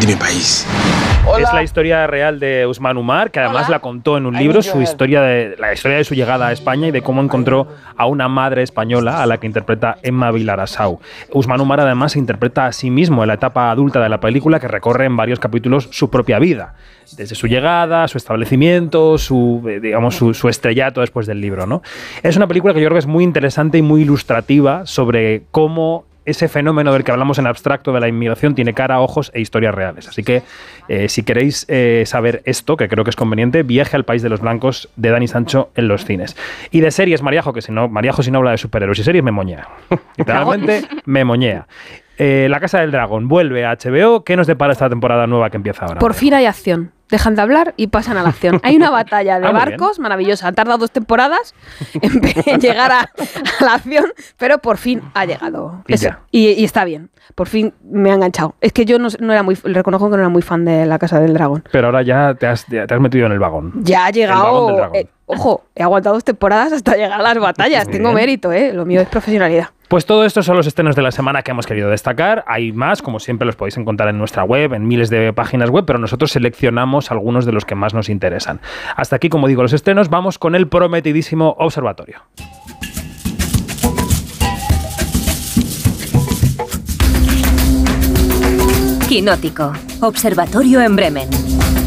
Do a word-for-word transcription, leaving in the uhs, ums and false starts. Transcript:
de mi país. Hola. Es la historia real de Usman Umar, que además Hola. la contó en un libro, su historia de, la historia de su llegada a España y de cómo encontró a una madre española a la que interpreta Emma Vilarassau. Usman Umar además se interpreta a sí mismo en la etapa adulta de la película, que recorre en varios capítulos su propia vida, desde su llegada, su establecimiento, su, digamos, su, su estrellato después del libro, ¿no? Es una película que yo creo que es muy interesante y muy ilustrativa sobre cómo ese fenómeno del que hablamos en abstracto de la inmigración tiene cara, ojos e historias reales. Así que, eh, si queréis eh, saber esto, que creo que es conveniente, Viaje al País de los Blancos, de Dani Sancho, en los cines. Y de series, Mariajo, que si no, Mariajo si no habla de superhéroes y series, me moñea. Literalmente, me moñea. Eh, La Casa del Dragón vuelve a H B O. ¿Qué nos depara esta temporada nueva que empieza ahora? Por fin hay acción. Dejan de hablar y pasan a la acción. Hay una batalla de ah, barcos maravillosa. Han tardado dos temporadas en, en llegar a, a la acción, pero por fin ha llegado. Y, Eso, y, y está bien. Por fin me ha enganchado. Es que yo no, no era muy, reconozco que no era muy fan de La Casa del Dragón. Pero ahora ya te has, ya te has metido en el vagón. Ya ha llegado. Eh, ojo, he aguantado dos temporadas hasta llegar a las batallas. Muy Tengo bien. mérito, ¿eh? Lo mío es profesionalidad. Pues todo esto son los estrenos de la semana que hemos querido destacar. Hay más, como siempre los podéis encontrar en nuestra web, en miles de páginas web, pero nosotros seleccionamos algunos de los que más nos interesan. Hasta aquí, como digo, los estrenos. Vamos con el prometidísimo Observatorio. Quinótico, Observatorio en Bremen.